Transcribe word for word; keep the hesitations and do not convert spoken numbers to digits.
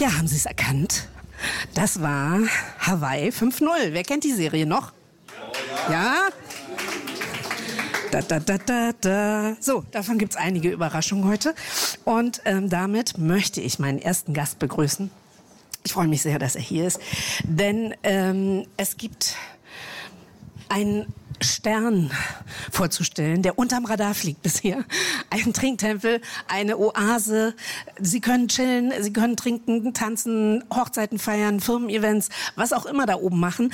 Ja, haben Sie es erkannt? Das war Hawaii fünf null. Wer kennt die Serie noch? Ja? Da, da, da, da, da. So, davon gibt's einige Überraschungen heute. Und ähm, damit möchte ich meinen ersten Gast begrüßen. Ich freue mich sehr, dass er hier ist. Denn ähm, es gibt einen Stern vorzustellen, der unterm Radar fliegt bisher. Ein Trinktempel, eine Oase. Sie können chillen, Sie können trinken, tanzen, Hochzeiten feiern, Firmen-Events, was auch immer da oben machen.